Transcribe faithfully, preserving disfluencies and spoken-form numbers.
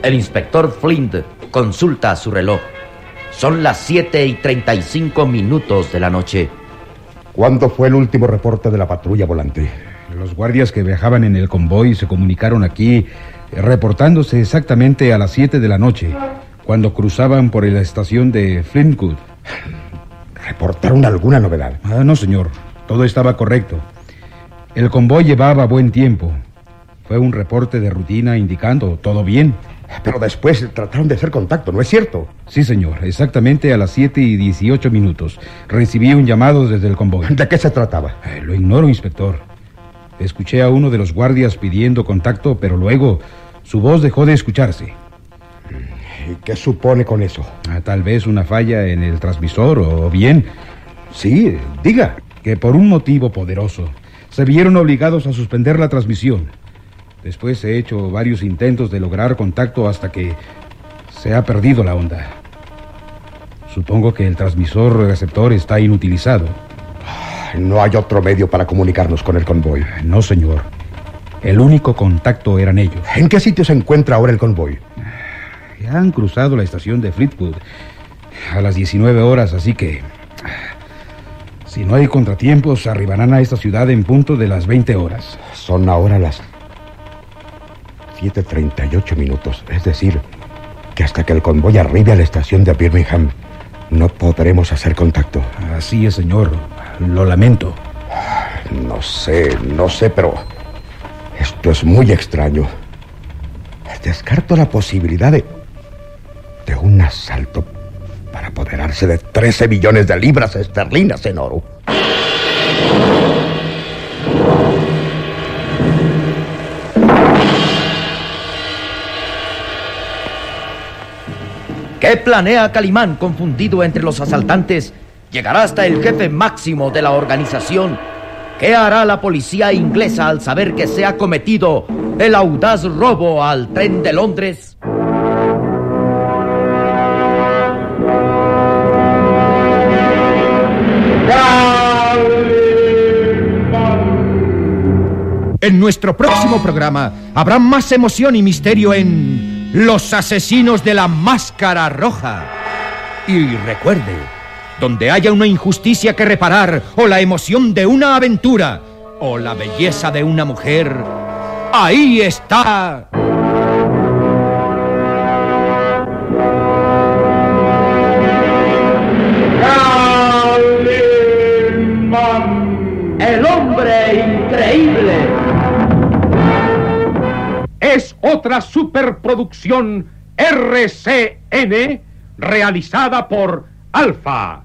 El inspector Flint consulta su reloj. Son las siete y treinta y cinco minutos de la noche. ¿Cuándo fue el último reporte de la patrulla volante? Los guardias que viajaban en el convoy se comunicaron aquí, reportándose exactamente a las siete de la noche, cuando cruzaban por la estación de Flintwood. ¿Reportaron alguna novedad? Ah, no, señor. Todo estaba correcto. El convoy llevaba buen tiempo. Fue un reporte de rutina indicando todo bien. Pero después trataron de hacer contacto, ¿no es cierto? Sí, señor. Exactamente a las siete y dieciocho minutos. Recibí un llamado desde el convoy. ¿De qué se trataba? Eh, lo ignoro, inspector. Escuché a uno de los guardias pidiendo contacto, pero luego su voz dejó de escucharse. ¿Y qué supone con eso? Ah, tal vez una falla en el transmisor, o bien... Sí, diga. Que por un motivo poderoso se vieron obligados a suspender la transmisión. Después he hecho varios intentos de lograr contacto hasta que se ha perdido la onda. Supongo que el transmisor receptor está inutilizado. No hay otro medio para comunicarnos con el convoy. No, señor. El único contacto eran ellos. ¿En qué sitio se encuentra ahora el convoy? Ya han cruzado la estación de Fleetwood a las diecinueve horas, así que... si no hay contratiempos, arribarán a esta ciudad en punto de las veinte horas. Son ahora las siete treinta y ocho minutos. Es decir, que hasta que el convoy arribe a la estación de Birmingham, no podremos hacer contacto. Así es, señor. Lo lamento. No sé, no sé, pero esto es muy extraño. Descarto la posibilidad de, de un asalto para apoderarse de trece millones de libras esterlinas en oro. ¿Qué planea Calimán, confundido entre los asaltantes? ¿Llegará hasta el jefe máximo de la organización? ¿Qué hará la policía inglesa al saber que se ha cometido el audaz robo al tren de Londres? En nuestro próximo programa habrá más emoción y misterio en Los asesinos de la máscara roja. Y recuerde, donde haya una injusticia que reparar, o la emoción de una aventura, o la belleza de una mujer, ahí está... Calimán, el hombre increíble. Es otra superproducción R C N realizada por Alfa.